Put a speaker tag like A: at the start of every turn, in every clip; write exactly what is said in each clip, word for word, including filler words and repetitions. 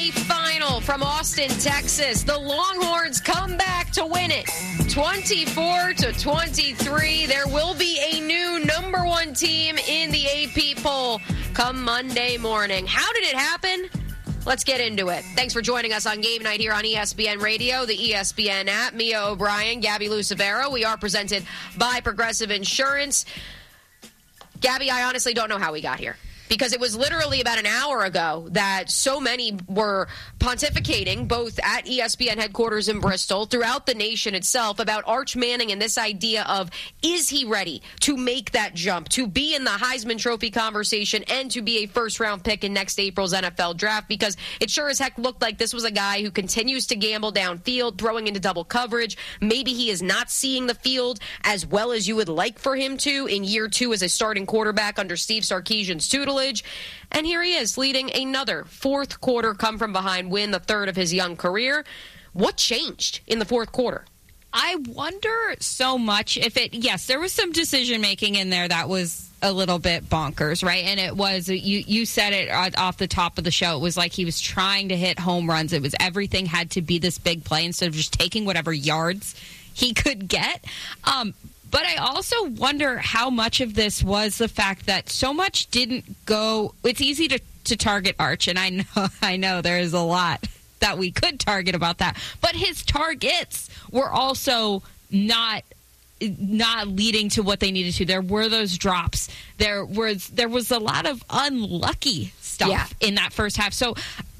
A: A final from Austin, Texas. The Longhorns come back to win it, twenty-four to twenty-three. There will be a new number one team in the A P poll come Monday morning. How did it happen? Let's get into it. Thanks for joining us on Game Night here on E S P N Radio, the E S P N app. Mia O'Brien, Gabby Lucevero. We are presented by Progressive Insurance. Gabby, I honestly don't know how we got here, because it was literally about an hour ago that so many were pontificating, both at E S P N headquarters in Bristol, throughout the nation itself, about Arch Manning and this idea of, is he ready to make that jump, to be in the Heisman Trophy conversation, and to be a first-round pick in next April's N F L draft? Because it sure as heck looked like this was a guy who continues to gamble downfield, throwing into double coverage. Maybe he is not seeing the field as well as you would like for him to in year two as a starting quarterback under Steve Sarkisian's tutelage. And here he is, leading another fourth quarter come-from-behind win, the third of his young career. What changed in the fourth quarter?
B: I wonder so much if it, yes, there was some decision-making in there that was a little bit bonkers, right? And it was, you, you said it off the top of the show, it was like he was trying to hit home runs. It was everything had to be this big play instead of just taking whatever yards he could get. Um, But I also wonder how much of this was the fact that so much didn't go. It's easy to, to target Arch, and I know I know there is a lot that we could target about that. But his targets were also not not leading to what they needed to. There were those drops. There was there was a lot of unlucky stuff yeah. in that first half. So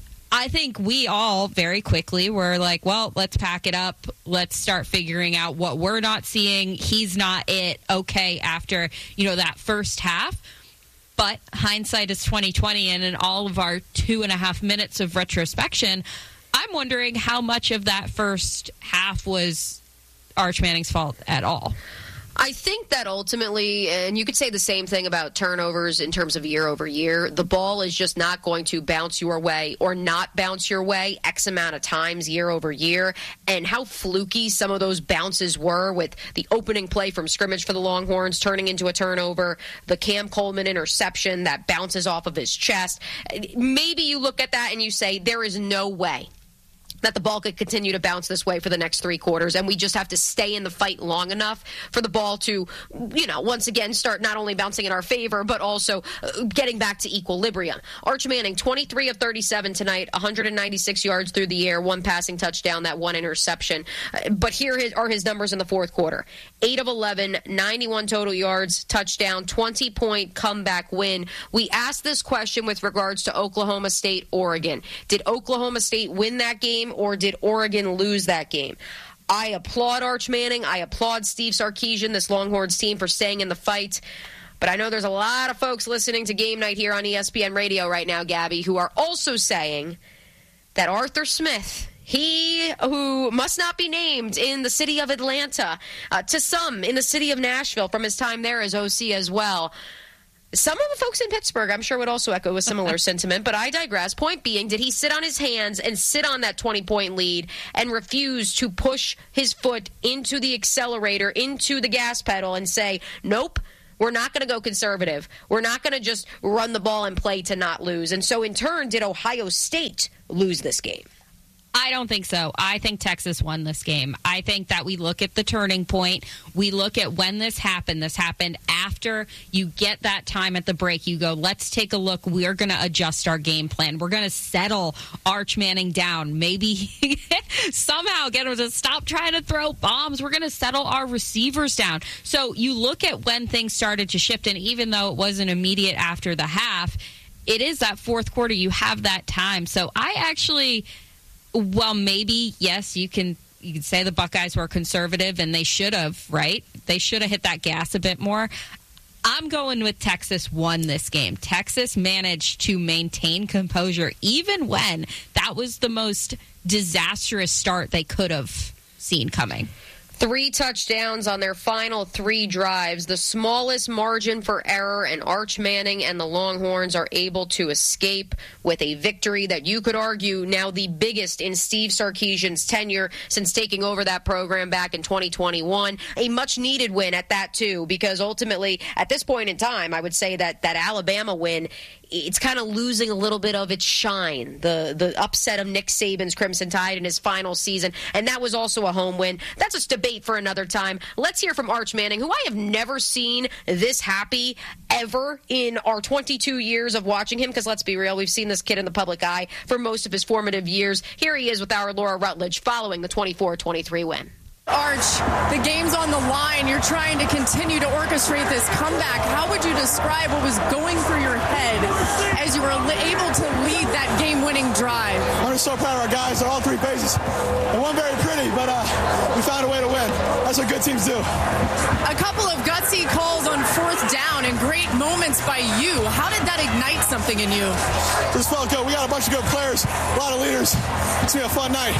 B: I think we all very quickly were like, well, let's pack it up. Let's start figuring out what we're not seeing. He's not it. Okay, after, you know, that first half. But hindsight is twenty twenty, and in all of our two and a half minutes of retrospection, I'm wondering how much of that first half was Arch Manning's fault at all.
A: I think that ultimately, and you could say the same thing about turnovers in terms of year over year, the ball is just not going to bounce your way or not bounce your way X amount of times year over year. And how fluky some of those bounces were, with the opening play from scrimmage for the Longhorns turning into a turnover, the Cam Coleman interception that bounces off of his chest. Maybe you look at that and you say, there is no way that the ball could continue to bounce this way for the next three quarters, and we just have to stay in the fight long enough for the ball to, you know, once again start not only bouncing in our favor, but also uh, getting back to equilibrium. Arch Manning, twenty-three of thirty-seven tonight, one hundred ninety-six yards through the air, one passing touchdown, that one interception. Uh, but here are his numbers in the fourth quarter. eight of eleven, ninety-one total yards, touchdown, twenty-point comeback win. We asked this question with regards to Oklahoma State, Oregon. Did Oklahoma State win that game, or did Oregon lose that game? I applaud Arch Manning. I applaud Steve Sarkisian, this Longhorns team, for staying in the fight. But I know there's a lot of folks listening to Game Night here on E S P N Radio right now, Gabby, who are also saying that Arthur Smith, he who must not be named in the city of Atlanta, uh, to some in the city of Nashville from his time there as O C as well, some of the folks in Pittsburgh, I'm sure, would also echo a similar sentiment, but I digress. Point being, did he sit on his hands and sit on that twenty-point lead and refuse to push his foot into the accelerator, into the gas pedal, and say, nope, we're not going to go conservative. We're not going to just run the ball and play to not lose. And so, in turn, did Ohio State lose this game?
B: I don't think so. I think Texas won this game. I think that we look at the turning point. We look at when this happened. This happened after you get that time at the break. You go, let's take a look. We're going to adjust our game plan. We're going to settle Arch Manning down. Maybe somehow get him to stop trying to throw bombs. We're going to settle our receivers down. So you look at when things started to shift, and even though it wasn't immediate after the half, it is that fourth quarter. You have that time. So I actually... Well, maybe, yes, you can you can say the Buckeyes were conservative, and they should have, right? They should have hit that gas a bit more. I'm going with Texas won this game. Texas managed to maintain composure even when that was the most disastrous start they could have seen coming.
A: Three touchdowns on their final three drives, the smallest margin for error, and Arch Manning and the Longhorns are able to escape with a victory that you could argue now the biggest in Steve Sarkisian's tenure since taking over that program back in twenty twenty-one. A much-needed win at that, too, because ultimately, at this point in time, I would say that that Alabama win, it's kind of losing a little bit of its shine, the the upset of Nick Saban's Crimson Tide in his final season, and that was also a home win. That's a debate for another time. Let's hear from Arch Manning, who I have never seen this happy ever in our twenty-two years of watching him, because let's be real, we've seen this kid in the public eye for most of his formative years. Here he is with our Laura Rutledge following the twenty-four twenty-three win.
C: Arch, the game's on the line. You're trying to continue to orchestrate this comeback. How would you describe what was going through your head as you were able to lead that game-winning drive?
D: I'm just so proud of our guys. They're all three phases. It wasn't very pretty, but uh, we found a way to win. That's what good teams do.
C: A couple of gutsy calls on fourth down and great moments by you. How did that ignite something in you?
D: Just felt good. We got a bunch of good players, a lot of leaders. It's been a fun night.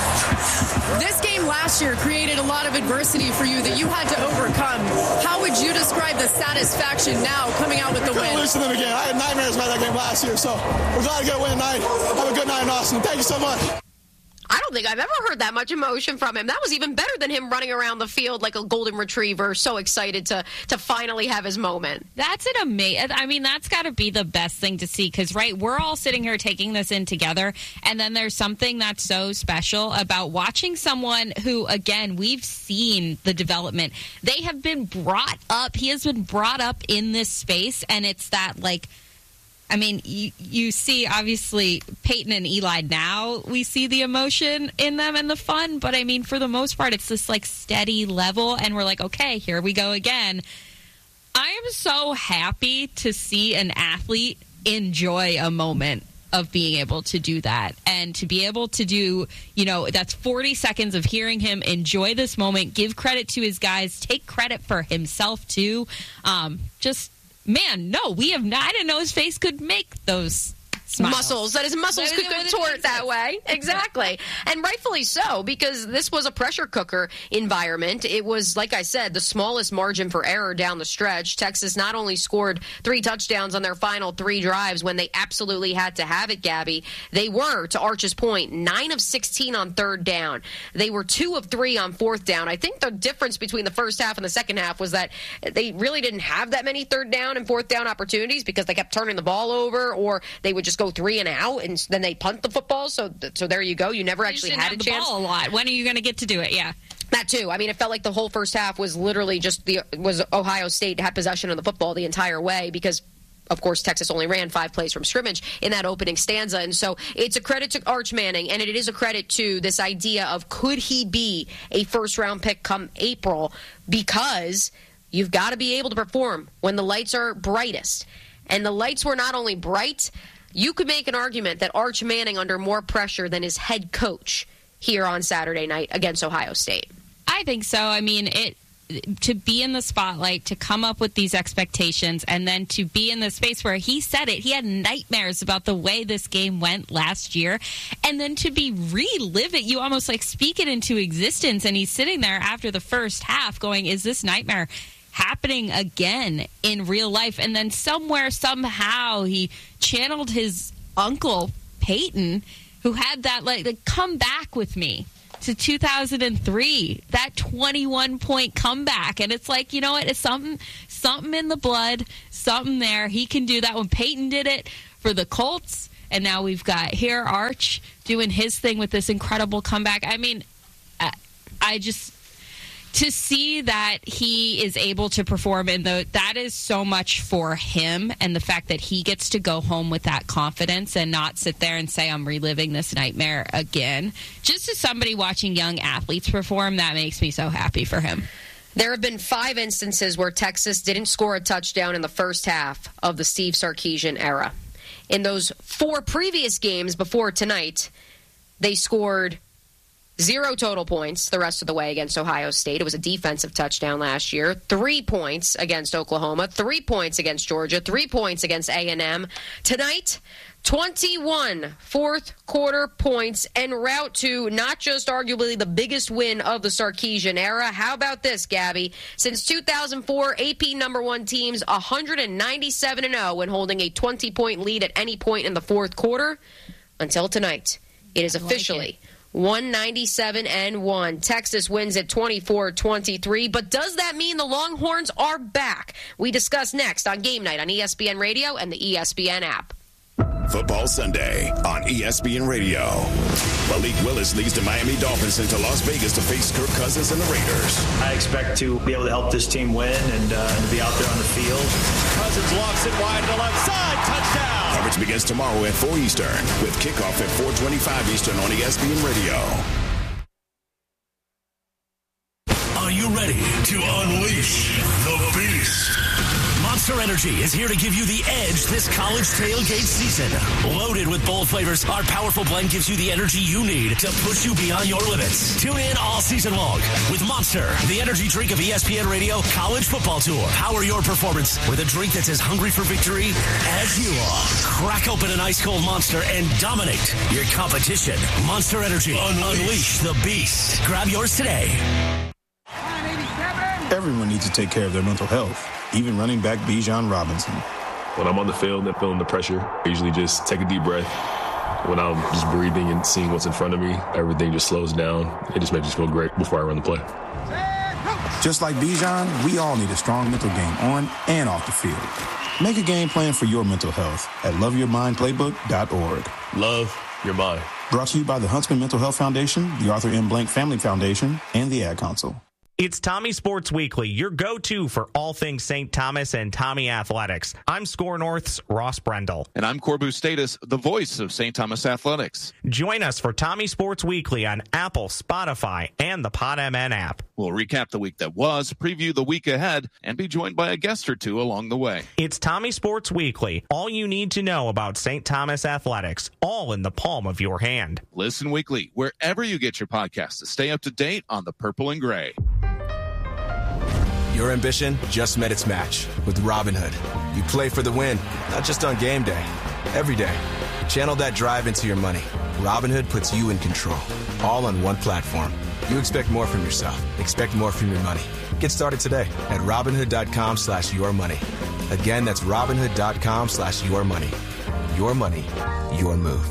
C: This game last year created a lot of adversity for you that you had to overcome. How would you describe the satisfaction now coming out with the win?
D: Lose to them again. I had nightmares about that game last year, so we're glad to get a win tonight. Have a good night in Austin. Thank you so much.
A: I don't think I've ever heard that much emotion from him. That was even better than him running around the field like a golden retriever, so excited to to finally have his moment.
B: That's an amazing, I mean, that's got to be the best thing to see because, right, we're all sitting here taking this in together, and then there's something that's so special about watching someone who, again, we've seen the development. They have been brought up. He has been brought up in this space, and it's that, like, I mean, you, you see, obviously, Peyton and Eli now, we see the emotion in them and the fun. But, I mean, for the most part, it's this, like, steady level. And we're like, okay, here we go again. I am so happy to see an athlete enjoy a moment of being able to do that. And to be able to do, you know, that's forty seconds of hearing him enjoy this moment, give credit to his guys, take credit for himself, too. Um, just... Man, no, we have not. I didn't know his face could make those smiles.
A: Muscles, that his muscles could contort that way. Exactly. And rightfully so, because this was a pressure cooker environment. It was, like I said, the smallest margin for error down the stretch. Texas not only scored three touchdowns on their final three drives when they absolutely had to have it, Gabby, they were, to Arch's point, nine of sixteen on third down. They were two of three on fourth down. I think the difference between the first half and the second half was that they really didn't have that many third down and fourth down opportunities because they kept turning the ball over, or they would just go three and out, and then they punt the football. So, so there you go. You never actually
B: you
A: had a
B: the
A: chance.
B: Ball a lot. When are you going to get to do it? Yeah,
A: that too. I mean, it felt like the whole first half was literally just the was Ohio State had possession of the football the entire way because, of course, Texas only ran five plays from scrimmage in that opening stanza. And so it's a credit to Arch Manning, and it is a credit to this idea of could he be a first-round pick come April, because you've got to be able to perform when the lights are brightest. And the lights were not only bright, you could make an argument that Arch Manning under more pressure than his head coach here on Saturday night against Ohio State.
B: I think so. I mean, it to be in the spotlight, to come up with these expectations, and then to be in the space where he said it. He had nightmares about the way this game went last year. And then to be relive it, you almost like speak it into existence. And he's sitting there after the first half going, is this nightmare happening again in real life? And then somewhere, somehow, he channeled his uncle, Peyton, who had that, like, like come back with me to two thousand three, that twenty-one point comeback. And it's like, you know what? It's something, something in the blood, something there. He can do that. When Peyton did it for the Colts, and now we've got here Arch doing his thing with this incredible comeback. I mean, I, I just... to see that he is able to perform in the, that is so much for him, and the fact that he gets to go home with that confidence and not sit there and say, I'm reliving this nightmare again. Just as somebody watching young athletes perform, that makes me so happy for him.
A: There have been five instances where Texas didn't score a touchdown in the first half of the Steve Sarkisian era. In those four previous games before tonight, they scored zero total points the rest of the way against Ohio State. It was a defensive touchdown last year. Three points against Oklahoma. Three points against Georgia. Three points against A and M. Tonight, twenty-one fourth quarter points en route to not just arguably the biggest win of the Sarkisian era. How about this, Gabby? Since two thousand four, A P number one teams one ninety-seven and oh when holding a twenty-point lead at any point in the fourth quarter. Until tonight, it is officially one ninety-seven and one. Texas wins at twenty-four twenty-three. But does that mean the Longhorns are back? We discuss next on Game Night on E S P N Radio and the E S P N app.
E: Football Sunday on E S P N Radio. Malik Willis leads the Miami Dolphins into Las Vegas to face Kirk Cousins and the Raiders.
F: I expect to be able to help this team win and, uh, and to be out there on the field.
G: Cousins lofts it wide to the left side. Touchdown.
E: Coverage begins tomorrow at four Eastern with kickoff at four twenty-five Eastern on E S P N Radio.
H: Are you ready to unleash the beast? Monster Energy is here to give you the edge this college tailgate season. Loaded with bold flavors, our powerful blend gives you the energy you need to push you beyond your limits. Tune in all season long with Monster, the energy drink of E S P N Radio College Football Tour. Power your performance with a drink that's as hungry for victory as you are. Crack open an ice-cold Monster and dominate your competition. Monster Energy. Unleash, Unleash the beast. Grab yours today.
I: Everyone needs to take care of their mental health, even running back Bijan Robinson.
J: When I'm on the field and feeling the pressure, I usually just take a deep breath. When I'm just breathing and seeing what's in front of me, everything just slows down. It just makes me feel great before I run the play.
I: Just like Bijan, we all need a strong mental game on and off the field. Make a game plan for your mental health at love your mind playbook dot org.
J: Love your mind.
I: Brought to you by the Huntsman Mental Health Foundation, the Arthur M. Blank Family Foundation, and the Ad Council.
K: It's Tommy Sports Weekly, your go-to for all things Saint Thomas and Tommy Athletics. I'm Score North's Ross Brendel.
L: And I'm Corbu Status, the voice of Saint Thomas Athletics.
K: Join us for Tommy Sports Weekly on Apple, Spotify, and the PodMN app.
L: We'll recap the week that was, preview the week ahead, and be joined by a guest or two along the way.
K: It's Tommy Sports Weekly, all you need to know about Saint Thomas Athletics, all in the palm of your hand.
L: Listen weekly, wherever you get your podcasts, to stay up to date on the Purple and Gray.
M: Your ambition just met its match with Robinhood. You play for the win, not just on game day, every day. Channel that drive into your money. Robinhood puts you in control, all on one platform. You expect more from yourself. Expect more from your money. Get started today at Robinhood.com slash your money. Again, that's Robinhood.com slash your money. Your money, your move.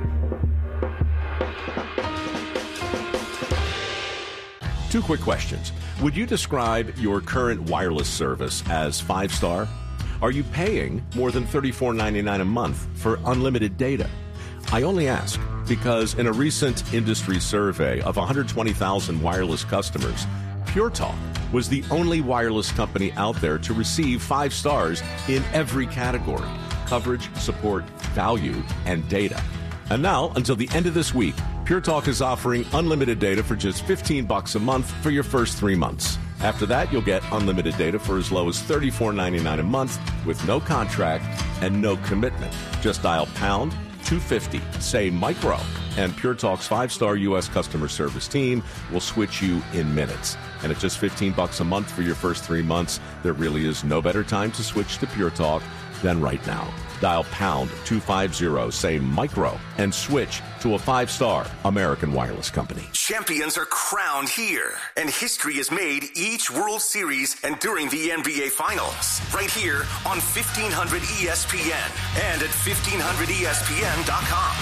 N: Two quick questions. Would you describe your current wireless service as five-star? Are you paying more than thirty-four ninety-nine a month for unlimited data? I only ask because in a recent industry survey of one hundred twenty thousand wireless customers, Pure Talk was the only wireless company out there to receive five stars in every category: coverage, support, value, and data. And now, until the end of this week, Pure Talk is offering unlimited data for just fifteen bucks a month for your first three months. After that, you'll get unlimited data for as low as thirty-four ninety-nine a month with no contract and no commitment. Just dial pound two fifty, say micro, and Pure Talk's five-star U S customer service team will switch you in minutes. And at just fifteen bucks a month for your first three months, there really is no better time to switch to Pure Talk than right now. Dial pound two fifty, say micro, and switch to a five-star American wireless company.
H: Champions are crowned here, and history is made each World Series and during the N B A Finals. Right here on fifteen hundred E S P N and at fifteen hundred E S P N dot com.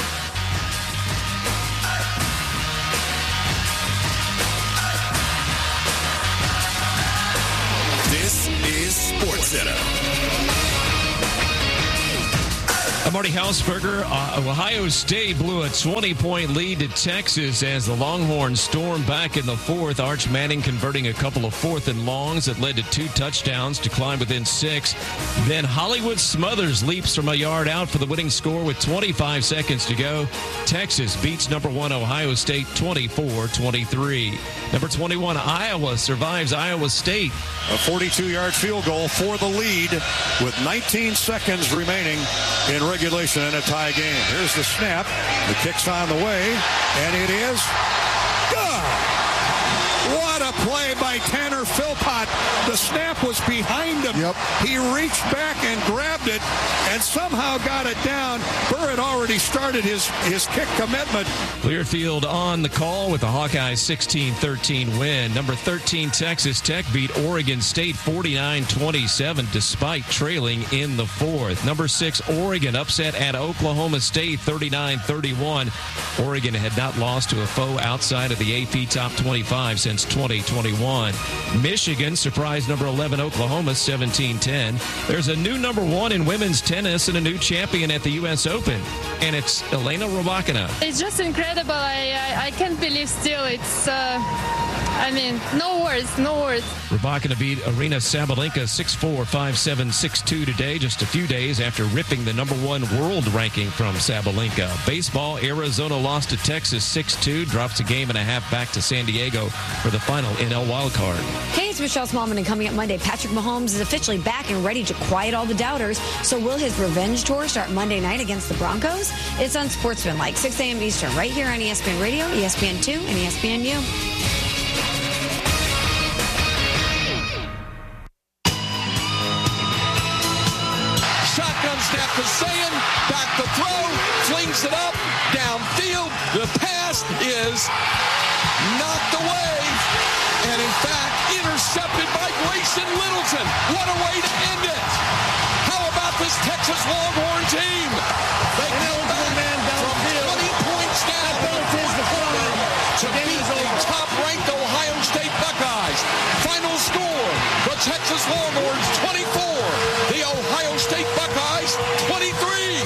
E: This is SportsCenter.
O: I'm Marty Hausberger. Uh, Ohio State blew a twenty-point lead to Texas as the Longhorns stormed back in the fourth. Arch Manning converting a couple of fourth and longs that led to two touchdowns to climb within six. Then Hollywood Smothers leaps from a yard out for the winning score with twenty-five seconds to go. Texas beats number one Ohio State twenty-four twenty-three. Number twenty-one Iowa survives Iowa State.
G: A forty-two-yard field goal for the lead with nineteen seconds remaining in regulation in a tie game. Here's the snap. The kick's on the way, and it is good. What What a play by Tanner Philpott. The snap was behind him.
P: Yep.
G: He reached back and grabbed it and somehow got it down. Burr had already started his, his kick commitment.
O: Learfield on the call with the Hawkeyes sixteen thirteen win. Number thirteen Texas Tech beat Oregon State forty-nine twenty-seven despite trailing in the fourth. Number six Oregon upset at Oklahoma State thirty-nine thirty-one. Oregon had not lost to a foe outside of the A P Top twenty-five since twenty twenty-one. Michigan surprised number eleven Oklahoma seventeen ten. There's a new number one in women's tennis and a new champion at the U S Open, and it's Elena Rybakina.
Q: It's just incredible. I, I, I can't believe still. It's, uh, I mean, no words, no words.
O: Rybakina beat Arina Sabalenka six four, five seven, six two today, just a few days after ripping the number one world ranking from Sabalenka. Baseball, Arizona lost to Texas six two, drops a game and a half back to San Diego for the final N L wildcard.
R: Hey, it's Michelle Smallman, and coming up Monday, Patrick Mahomes is officially back and ready to quiet all the doubters. So will his revenge tour start Monday night against the Broncos? It's Unsportsmanlike, six a.m. Eastern, right here on E S P N Radio, E S P N two, and E S P N U.
S: Shotgun snap to Sayan, back the throw, flings it up, downfield. The pass is knocked away, and in fact, intercepted by Grayson Littleton. What a way to end it. How about this Texas Longhorn team? They come back from twenty points down to beat the top-ranked Ohio State Buckeyes. Final score, the Texas Longhorns twenty-four, the Ohio State Buckeyes twenty-three.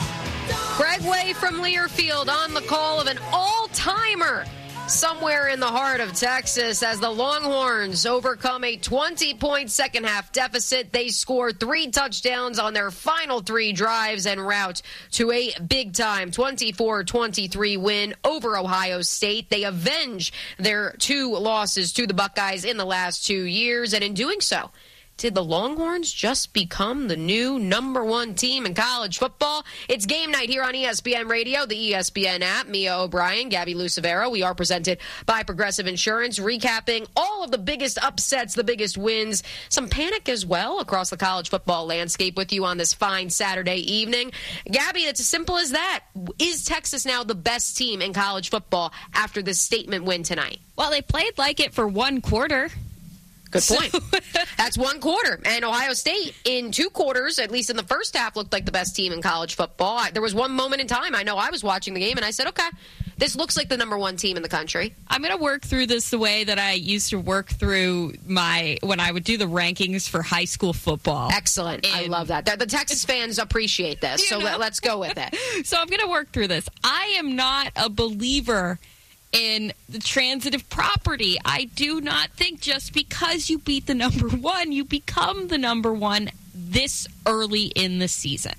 A: Greg Way from Learfield on the call of an all-timer somewhere in the heart of Texas as the Longhorns overcome a twenty-point second-half deficit. They score three touchdowns on their final three drives en route to a big-time twenty-four twenty-three win over Ohio State. They avenge their two losses to the Buckeyes in the last two years, and in doing so, did the Longhorns just become the new number one team in college football? It's game night here on E S P N Radio, the E S P N app. Mia O'Brien, Gabby Lucevero. We are presented by Progressive Insurance, recapping all of the biggest upsets, the biggest wins, some panic as well across the college football landscape with you on this fine Saturday evening. Gabby, it's as simple as that. Is Texas now the best team in college football after this statement win tonight?
B: Well, they played like it for one quarter.
A: Good point. That's one quarter. And Ohio State, in two quarters, at least in the first half, looked like the best team in college football. I, there was one moment in time, I know I was watching the game, and I said, okay, this looks like the number one team in the country.
B: I'm going to work through this the way that I used to work through my, when I would do the rankings for high school football.
A: Excellent. And I love that. The, the Texas fans appreciate this, so let, let's go with it.
B: So I'm going to work through this. I am not a believer in the transitive property. I do not think just because you beat the number one, you become the number one this early in the season.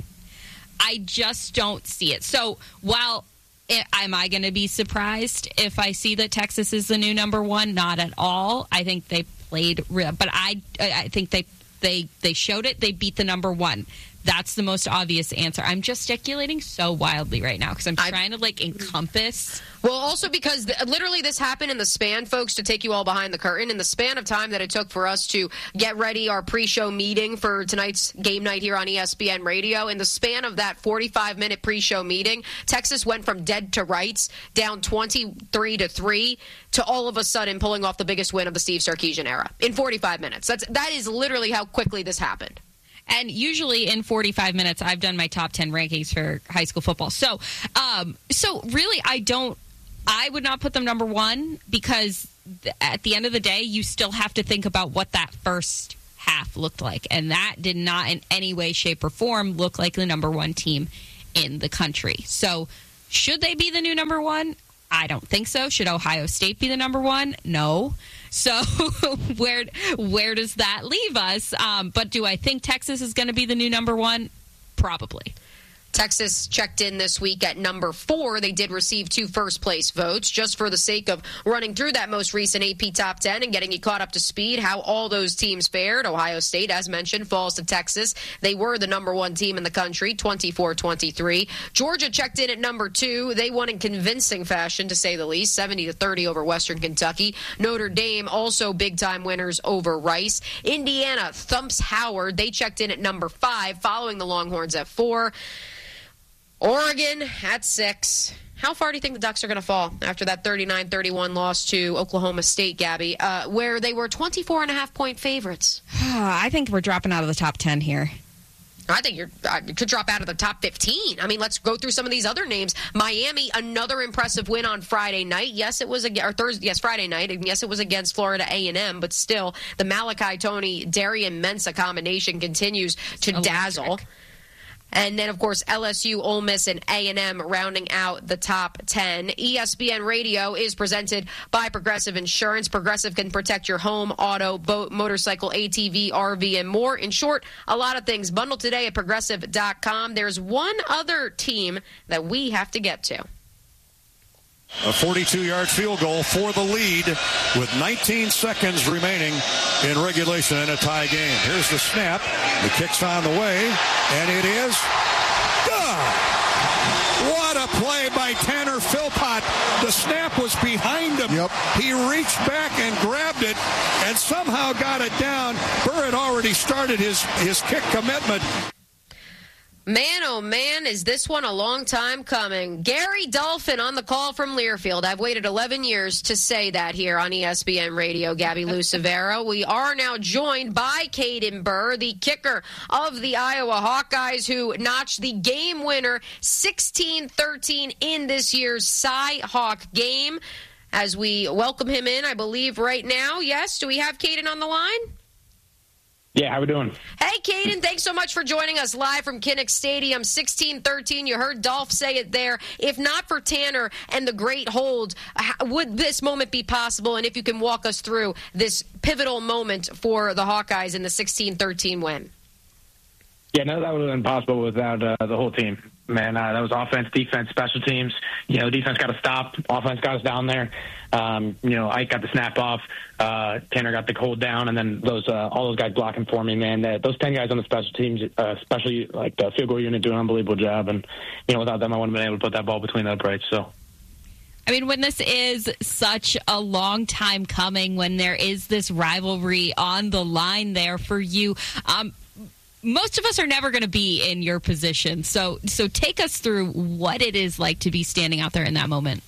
B: I just don't see it. So while it, am I going to be surprised if I see that Texas is the new number one? Not at all. I think they played real, but I I think they they they showed it. They beat the number one. That's the most obvious answer. I'm gesticulating so wildly right now because I'm trying to, like, encompass.
A: Well, also because th- literally this happened in the span, folks, to take you all behind the curtain, in the span of time that it took for us to get ready our pre-show meeting for tonight's game night here on E S P N Radio. In the span of that forty-five minute pre-show meeting, Texas went from dead to rights, down twenty-three to three, to all of a sudden pulling off the biggest win of the Steve Sarkisian era in forty-five minutes. That's that is literally how quickly this happened.
B: And usually in forty-five minutes, I've done my top ten rankings for high school football. So, um, so really, I don't, I would not put them number one because th- at the end of the day, you still have to think about what that first half looked like. And that did not in any way, shape, or form look like the number one team in the country. So should they be the new number one? I don't think so. Should Ohio State be the number one? No. So where where does that leave us? Um, but do I think Texas is going to be the new number one? Probably.
A: Texas checked in this week at number four. They did receive two first-place votes. Just for the sake of running through that most recent A P Top ten and getting you caught up to speed, how all those teams fared. Ohio State, as mentioned, falls to Texas. They were the number one team in the country, twenty-four twenty-three. Georgia checked in at number two. They won in convincing fashion, to say the least, seventy to thirty over Western Kentucky. Notre Dame also big-time winners over Rice. Indiana thumps Howard. They checked in at number five, following the Longhorns at four. Oregon at six. How far do you think the Ducks are going to fall after that thirty-nine thirty-one loss to Oklahoma State, Gabby, uh, where they were twenty-four and a half point favorites?
B: I think we're dropping out of the top ten here.
A: I think you're, uh, you could drop out of the top fifteen. I mean, let's go through some of these other names. Miami, another impressive win on Friday night. Yes, it was a, or Thursday. Yes, Friday night. And yes, it was against Florida A and M. But still, the Malachi Tony, Darian Mensah combination continues to Electric. dazzle. And then, of course, L S U, Ole Miss, and A and M rounding out the top ten. E S P N Radio is presented by Progressive Insurance. Progressive can protect your home, auto, boat, motorcycle, A T V, R V, and more. In short, a lot of things. Bundle today at Progressive dot com. There's one other team that we have to get to.
G: A forty-two-yard field goal for the lead with nineteen seconds remaining in regulation in a tie game. Here's the snap. The kick's on the way, and it is good. What a play by Tanner Philpott. The snap was behind him. Yep. He reached back and grabbed it and somehow got it down. Burr had already started his, his kick commitment.
A: Man, oh man, is this one a long time coming. Gary Dolphin on the call from Learfield. I've waited eleven years to say that here on E S P N Radio. Gabby Lucevera. We are now joined by Caden Burr, the kicker of the Iowa Hawkeyes, who notched the game winner sixteen thirteen in this year's Cy-Hawk game. As we welcome him in, I believe right now. Yes, do we have Caden on the line?
P: Yeah, how we doing?
A: Hey, Caden, thanks so much for joining us live from Kinnick Stadium, sixteen thirteen. You heard Dolph say it there. If not for Tanner and the great hold, would this moment be possible? And if you can walk us through this pivotal moment for the Hawkeyes in the sixteen thirteen win.
P: Yeah, no, that would have been possible without uh, the whole team. Man, uh, that was offense, defense, special teams. You know, defense got to stop. Offense got us down there. Um, you know, Ike got the snap off. Uh, Tanner got the hold down, and then those uh, all those guys blocking for me. Man, that, those ten guys on the special teams, uh, especially like the field goal unit, do an unbelievable job. And you know, without them, I wouldn't have been able to put that ball between the uprights. So.
B: I mean, when this is such a long time coming, when there is this rivalry on the line there for you, um, most of us are never going to be in your position. So, so take us through what it is like to be standing out there in that moment.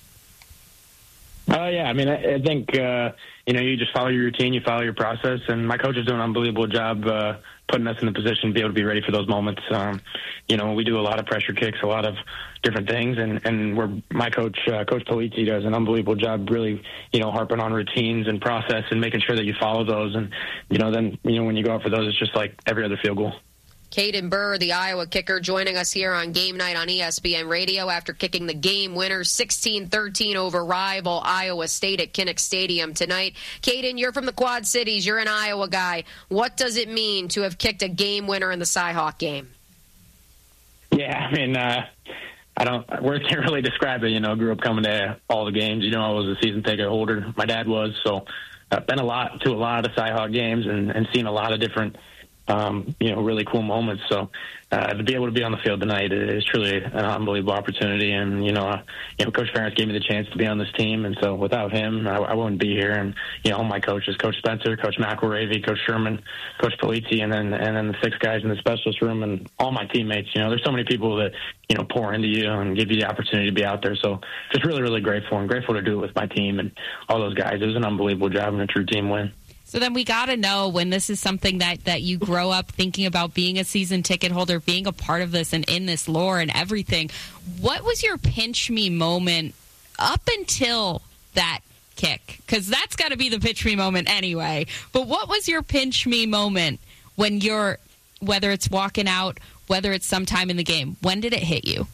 P: Uh, yeah, I mean, I, I think, uh, you know, you just follow your routine, you follow your process, and my coach is doing an unbelievable job uh, putting us in the position to be able to be ready for those moments. Um, you know, we do a lot of pressure kicks, a lot of different things, and, and we're, my coach, uh, Coach Polizzi, does an unbelievable job really, you know, harping on routines and process and making sure that you follow those. And, you know, then, you know, when you go out for those, it's just like every other field goal.
A: Caden Burr, the Iowa kicker, joining us here on Game Night on E S P N Radio after kicking the game winner sixteen thirteen over rival Iowa State at Kinnick Stadium tonight. Caden, you're from the Quad Cities. You're an Iowa guy. What does it mean to have kicked a game winner in the Cy-Hawk game?
P: Yeah, I mean, uh, I don't, words can't really describe it. You know, I grew up coming to all the games. You know, I was a season ticket holder. My dad was, so I've been a lot to a lot of Cy-Hawk games and, and seen a lot of different Um, you know, really cool moments. So uh, to be able to be on the field tonight is truly an unbelievable opportunity. And, you know, uh, you know, Coach Ferentz gave me the chance to be on this team. And so without him, I, I wouldn't be here. And, you know, all my coaches, Coach Spencer, Coach McElravy, Coach Sherman, Coach Polizzi, and then and then the six guys in the specialist room and all my teammates. You know, there's so many people that, you know, pour into you and give you the opportunity to be out there. So just really, really grateful and grateful to do it with my team and all those guys. It was an unbelievable job and a true team win.
B: So then we got to know, when this is something that, that you grow up thinking about, being a season ticket holder, being a part of this and in this lore and everything, what was your pinch me moment up until that kick? Because that's got to be the pinch me moment anyway. But what was your pinch me moment when you're, whether it's walking out, whether it's sometime in the game? When did it hit you?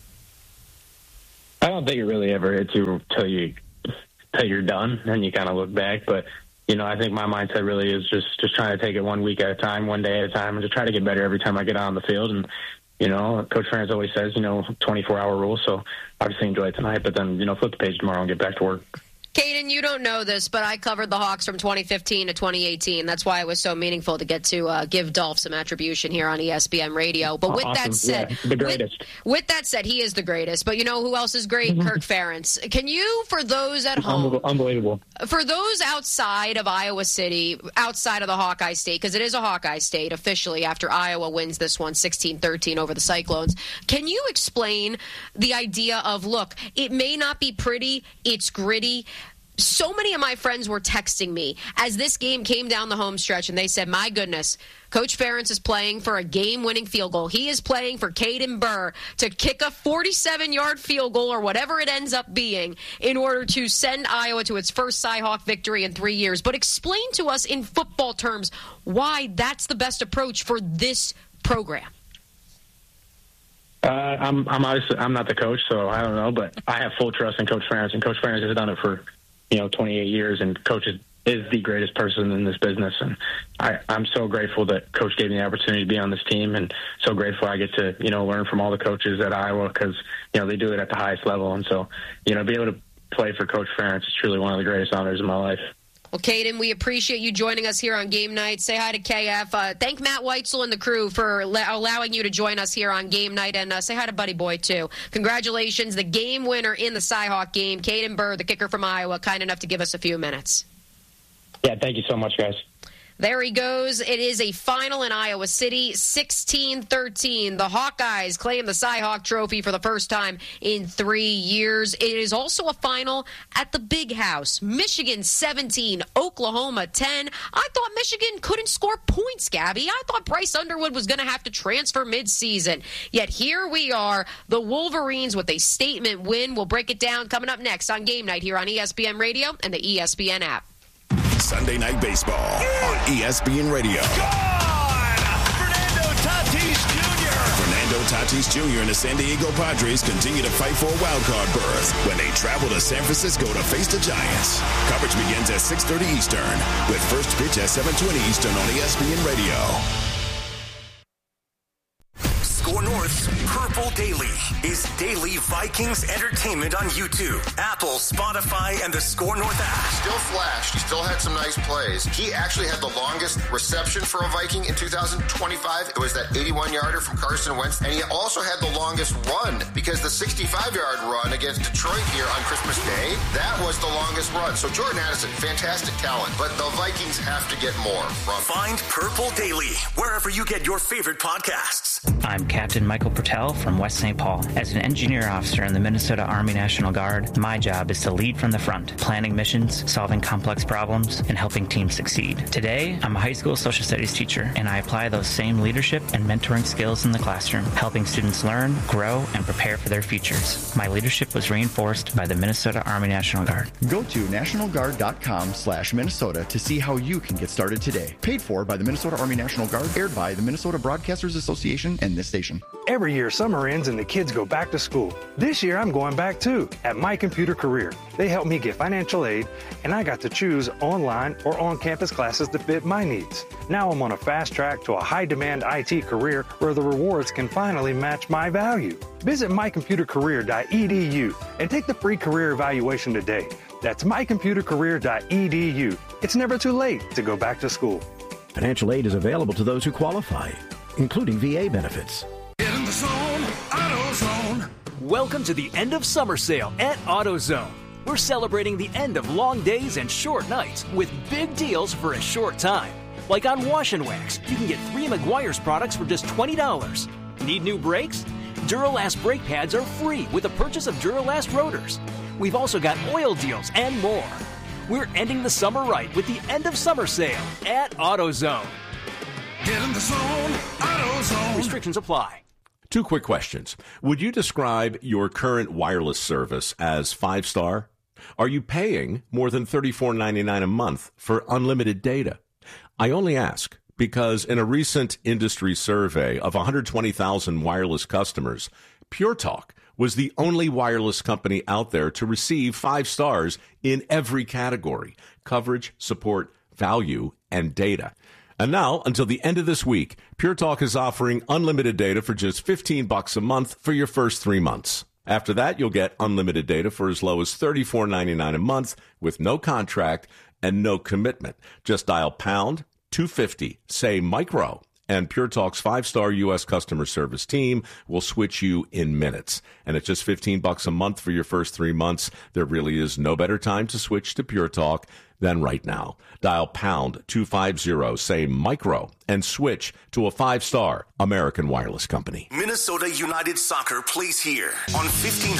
P: I don't think it really ever hits you until you, till you're done and you kind of look back. But you know, I think my mindset really is just, just trying to take it one week at a time, one day at a time, and just try to get better every time I get out on the field. And, You know, Coach Ferentz always says, you know, twenty-four hour rule. So obviously enjoy it tonight, but then, you know, flip the page tomorrow and get back to work.
A: Caden, you don't know this, but I covered the Hawks from twenty fifteen to twenty eighteen. That's why it was so meaningful to get to uh, give Dolph some attribution here on E S P N Radio. But with
P: Awesome.
A: that said,
P: Yeah, the greatest.
A: With, with that said, he is the greatest. But you know who else is great? Kirk Ferentz. Can you, for those at home,
P: Unbelievable.
A: for those outside of Iowa City, outside of the Hawkeye State, because it is a Hawkeye State officially after Iowa wins this one sixteen thirteen over the Cyclones, can you explain the idea of, look, it may not be pretty, it's gritty. So many of my friends were texting me as this game came down the home stretch, and they said, my goodness, Coach Ferentz is playing for a game-winning field goal. He is playing for Caden Burr to kick a forty-seven yard field goal or whatever it ends up being in order to send Iowa to its first Cy-Hawk victory in three years. But explain to us in football terms why that's the best approach for this program.
P: Uh, I'm, I'm obviously I'm not the coach, so I don't know, but I have full trust in Coach Ferentz, and Coach Ferentz has done it for, you know, twenty-eight years, and Coach is, is the greatest person in this business. And I, I'm so grateful that Coach gave me the opportunity to be on this team, and so grateful I get to, you know, learn from all the coaches at Iowa because, you know, they do it at the highest level. And so, you know, be able to play for Coach Ferentz is truly one of the greatest honors of my life.
A: Well, Caden, we appreciate you joining us here on Game Night. Say hi to K F. Uh, thank Matt Weitzel and the crew for la- allowing you to join us here on Game Night. And uh, say hi to Buddy Boy, too. Congratulations, the game winner in the Cy-Hawk game, Caden Burr, the kicker from Iowa, kind enough to give us a few minutes.
P: Yeah, thank you so much, guys.
A: There he goes. It is a final in Iowa City, sixteen thirteen. The Hawkeyes claim the Cy-Hawk Trophy for the first time in three years. It is also a final at the Big House. Michigan seventeen, Oklahoma ten. I thought Michigan couldn't score points, Gabby. I thought Bryce Underwood was going to have to transfer midseason. Yet here we are, the Wolverines with a statement win. We'll break it down coming up next on Game Night here on E S P N Radio and the E S P N app.
E: Sunday Night Baseball on E S P N Radio.
H: Fernando Tatis Junior
E: Fernando Tatis Junior and the San Diego Padres continue to fight for a wild card berth when they travel to San Francisco to face the Giants. Coverage begins at six thirty Eastern with first pitch at seven twenty Eastern on E S P N Radio.
H: Score North's Purple Daily is daily Vikings entertainment on YouTube, Apple, Spotify, and the Score North app.
T: Still flashed. He still had some nice plays. He actually had the longest reception for a Viking in two thousand twenty-five. It was that eighty-one yarder from Carson Wentz. And he also had the longest run because the sixty-five yard run against Detroit here on Christmas Day, that was the longest run. So Jordan Addison, fantastic talent. But the Vikings have to get more from.
H: Find Purple Daily wherever you get your favorite podcasts.
U: I'm Captain Michael Pertel from West Saint Paul. As an engineer officer in the Minnesota Army National Guard, my job is to lead from the front, planning missions, solving complex problems, and helping teams succeed. Today, I'm a high school social studies teacher, and I apply those same leadership and mentoring skills in the classroom, helping students learn, grow, and prepare for their futures. My leadership was reinforced by the Minnesota Army National Guard.
V: Go to nationalguard.com slash Minnesota to see how you can get started today. Paid for by the Minnesota Army National Guard, aired by the Minnesota Broadcasters Association and this station.
W: Every year, summer ends and the kids go back to school. This year, I'm going back too, at My Computer Career. They helped me get financial aid, and I got to choose online or on-campus classes that fit my needs. Now I'm on a fast track to a high-demand I T career where the rewards can finally match my value. Visit my computer career dot e d u and take the free career evaluation today. That's my computer career dot e d u. It's never too late to go back to school.
X: Financial aid is available to those who qualify, including V A benefits.
H: Get in the zone, AutoZone. Welcome to the end of summer sale at AutoZone. We're celebrating the end of long days and short nights with big deals for a short time. Like on Wash and Wax, you can get three Meguiar's products for just twenty dollars. Need new brakes? Duralast brake pads are free with the purchase of Duralast rotors. We've also got oil deals and more. We're ending the summer right with the end of summer sale at AutoZone. Get in the zone, AutoZone. Restrictions apply.
N: Two quick questions. Would you describe your current wireless service as five-star? Are you paying more than thirty-four ninety-nine a month for unlimited data? I only ask because in a recent industry survey of one hundred twenty thousand wireless customers, Pure Talk was the only wireless company out there to receive five stars in every category: coverage, support, value, and data. And now, until the end of this week, Pure Talk is offering unlimited data for just fifteen bucks a month for your first three months. After that, you'll get unlimited data for as low as thirty-four ninety-nine a month with no contract and no commitment. Just dial pound two fifty, say micro, and Pure Talk's five-star U S customer service team will switch you in minutes. And at just fifteen bucks a month for your first three months, there really is no better time to switch to Pure Talk than right now. Dial pound two fifty, say micro, and switch to a five-star American Wireless company.
H: Minnesota United Soccer plays here on fifteen